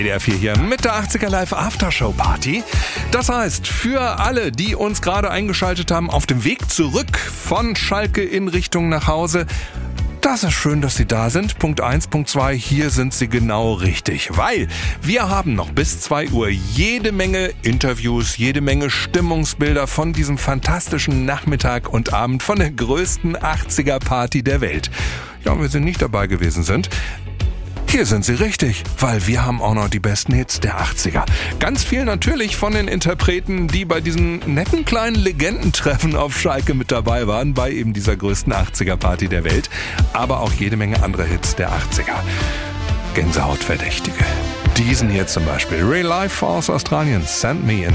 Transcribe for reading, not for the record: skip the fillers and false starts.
WDR 4 hier mit der 80er Live Aftershow Party. Das heißt, für alle, die uns gerade eingeschaltet haben, auf dem Weg zurück von Schalke in Richtung nach Hause, das ist schön, dass Sie da sind. Punkt 1, Punkt 2, hier sind Sie genau richtig. Weil wir haben noch bis 2 Uhr jede Menge Interviews, jede Menge Stimmungsbilder von diesem fantastischen Nachmittag und Abend von der größten 80er-Party der Welt. Ja, und wir sind nicht dabei gewesen sind. Hier sind Sie richtig, weil wir haben auch noch die besten Hits der 80er. Ganz viel natürlich von den Interpreten, die bei diesem netten kleinen Legendentreffen auf Schalke mit dabei waren, bei eben dieser größten 80er-Party der Welt. Aber auch jede Menge andere Hits der 80er. Gänsehautverdächtige. Diesen hier zum Beispiel. Real Life aus Australien. Send Me in